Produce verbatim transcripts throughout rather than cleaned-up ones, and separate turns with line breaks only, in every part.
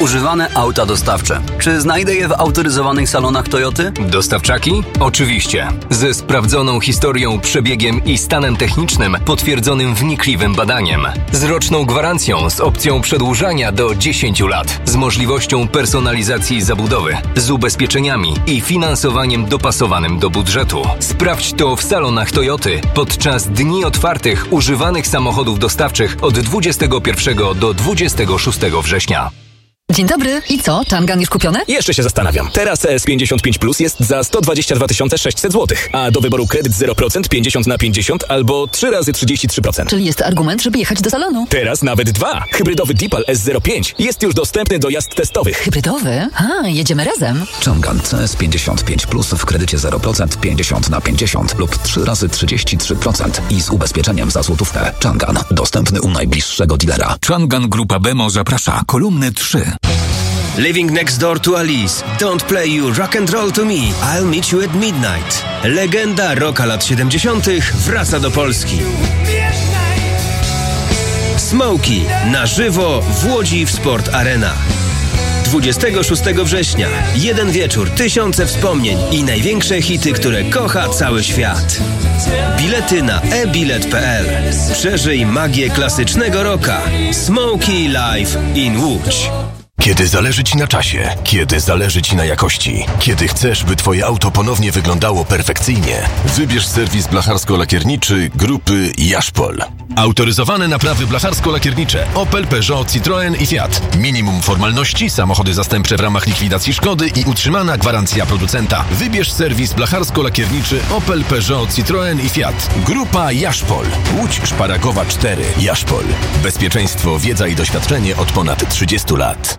używane auta dostawcze. Czy znajdę je w autoryzowanych salonach Toyoty?
Dostawczaki? Oczywiście. Ze sprawdzoną historią, przebiegiem i stanem technicznym potwierdzonym wnikliwym badaniem. Z roczną gwarancją z opcją przedłużania do dziesięciu lat. Z możliwością personalizacji zabudowy. Z ubezpieczeniami i finansowaniem dopasowanym do budżetu. Sprawdź to w salonach Toyoty podczas dni otwartych używanych samochodów dostawczych od dwudziestego pierwszego do dwudziestego szóstego września.
Dzień dobry. I co? Changan już kupione?
Jeszcze się zastanawiam. Teraz S pięćdziesiąt pięć plus jest za sto dwadzieścia dwa tysiące sześćset złotych, a do wyboru kredyt zero procent, pięćdziesiąt na pięćdziesiąt albo trzy razy trzydzieści trzy procent.
Czyli jest argument, żeby jechać do salonu.
Teraz nawet dwa. Hybrydowy Deepal S zero pięć jest już dostępny do jazd testowych.
Hybrydowy? A, jedziemy razem.
Changan C S pięćdziesiąt pięć plus w kredycie zero procent, pięćdziesiąt na pięćdziesiąt lub trzy razy trzydzieści trzy procent i z ubezpieczeniem za złotówkę. Changan. Dostępny u najbliższego dealera.
Changan Grupa Bemo zaprasza. Kolumny trzy.
Living next door to Alice. Don't play you rock and roll to me. I'll meet you at midnight. Legenda rocka lat siedemdziesiątych wraca do Polski. Smokey na żywo w Łodzi w Sport Arena. dwudziestego szóstego września. Jeden wieczór, tysiące wspomnień i największe hity, które kocha cały świat. Bilety na e bilet kropka p l. Przeżyj magię klasycznego rocka. Smokey Live in Łódź.
Kiedy zależy Ci na czasie, kiedy zależy Ci na jakości, kiedy chcesz, by Twoje auto ponownie wyglądało perfekcyjnie, wybierz serwis blacharsko-lakierniczy grupy Jaszpol. Autoryzowane naprawy blacharsko-lakiernicze Opel, Peugeot, Citroën i Fiat. Minimum formalności, samochody zastępcze w ramach likwidacji szkody i utrzymana gwarancja producenta. Wybierz serwis blacharsko-lakierniczy Opel, Peugeot, Citroën i Fiat. Grupa Jaszpol. Łódź Szparagowa cztery. Jaszpol. Bezpieczeństwo, wiedza i doświadczenie od ponad trzydziestu lat.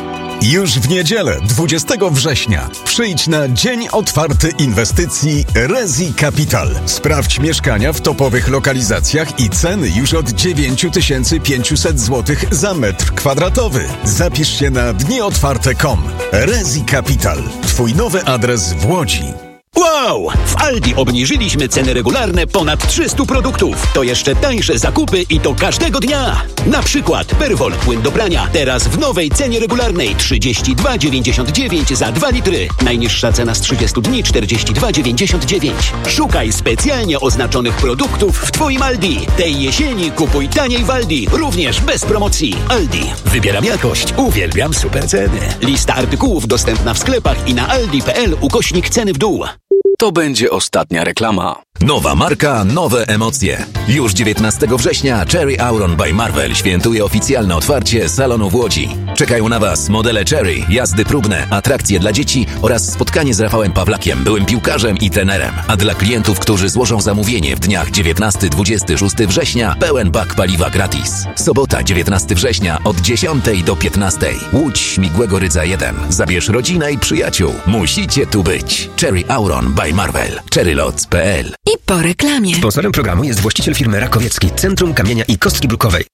Już w niedzielę, dwudziestego września, przyjdź na Dzień Otwarty Inwestycji Resi Capital. Sprawdź mieszkania w topowych lokalizacjach i ceny już od dziewięć tysięcy pięćset złotych za metr kwadratowy. Zapisz się na dni otwarte kropka com. Resi Capital. Twój nowy adres w Łodzi.
Wow! W Aldi obniżyliśmy ceny regularne ponad trzystu produktów. To jeszcze tańsze zakupy i to każdego dnia. Na przykład Perwol płyn do prania. Teraz w nowej cenie regularnej trzydzieści dwa dziewięćdziesiąt dziewięć za dwa litry. Najniższa cena z trzydziestu dni czterdzieści dwa dziewięćdziesiąt dziewięć. Szukaj specjalnie oznaczonych produktów w Twoim Aldi. Tej jesieni kupuj taniej w Aldi. Również bez promocji. Aldi. Wybieram jakość. Uwielbiam super ceny. Lista artykułów dostępna w sklepach i na aldi kropka p l ukośnik ceny w dół.
To będzie ostatnia reklama.
Nowa marka, nowe emocje. Już dziewiętnastego września Cherry Auron by Marvel świętuje oficjalne otwarcie salonu w Łodzi. Czekają na Was modele Cherry, jazdy próbne, atrakcje dla dzieci oraz spotkanie z Rafałem Pawlakiem, byłym piłkarzem i trenerem. A dla klientów, którzy złożą zamówienie w dniach dziewiętnastego do dwudziestego szóstego września, pełen bak paliwa gratis. Sobota, dziewiętnastego września od dziesiątej do piętnastej. Łódź Śmigłego Rydza jeden. Zabierz rodzinę i przyjaciół. Musicie tu być. Cherry Auron by Marvel. cherrylots kropka p l.
I po reklamie.
Sponsorem programu jest właściciel firmy Rakowiecki, Centrum Kamienia i Kostki Brukowej.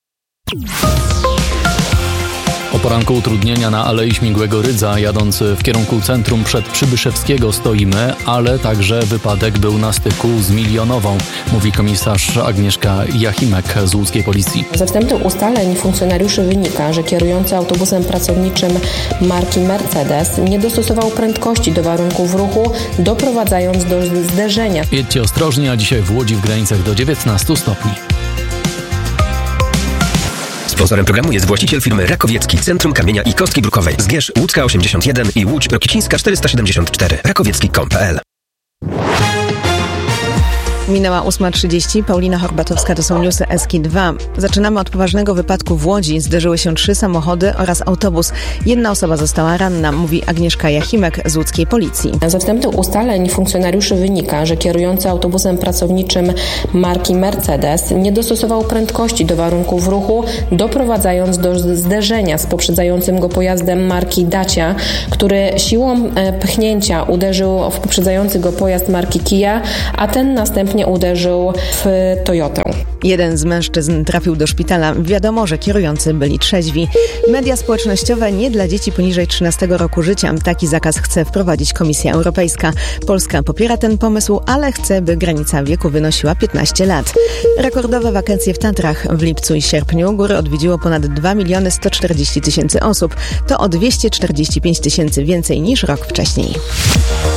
O poranku utrudnienia na Alei Śmigłego Rydza, jadąc w kierunku centrum przed Przybyszewskiego stoimy, ale także wypadek był na styku z Milionową, mówi komisarz Agnieszka Jachimek z łódzkiej policji.
Ze wstępnych ustaleń funkcjonariuszy wynika, że kierujący autobusem pracowniczym marki Mercedes nie dostosował prędkości do warunków ruchu, doprowadzając do zderzenia.
Jedźcie ostrożnie, a dzisiaj w Łodzi w granicach do dziewiętnastu stopni.
Sponsorem programu jest właściciel firmy Rakowiecki, Centrum Kamienia i Kostki Brukowej. Zgierz Łódzka osiemdziesiąt jeden i Łódź Rokicińska czterysta siedemdziesiąt cztery. rakowiecki kropka com kropka p l.
Minęła ósma trzydzieści. Paulina Horbatowska, to są newsy S K dwa. Zaczynamy od poważnego wypadku w Łodzi. Zderzyły się trzy samochody oraz autobus. Jedna osoba została ranna, mówi Agnieszka Jachimek z łódzkiej policji.
Ze wstępnych ustaleń funkcjonariuszy wynika, że kierujący autobusem pracowniczym marki Mercedes nie dostosował prędkości do warunków ruchu, doprowadzając do zderzenia z poprzedzającym go pojazdem marki Dacia, który siłą pchnięcia uderzył w poprzedzający go pojazd marki Kia, a ten następnie dwukrotnie uderzył w Toyotę.
Jeden z mężczyzn trafił do szpitala. Wiadomo, że kierujący byli trzeźwi. Media społecznościowe nie dla dzieci poniżej trzynastego roku życia. Taki zakaz chce wprowadzić Komisja Europejska. Polska popiera ten pomysł, ale chce, by granica wieku wynosiła piętnaście lat. Rekordowe wakacje w Tatrach. W lipcu i sierpniu góry odwiedziło ponad dwa miliony sto czterdzieści tysięcy osób. To o dwieście czterdzieści pięć tysięcy więcej niż rok wcześniej.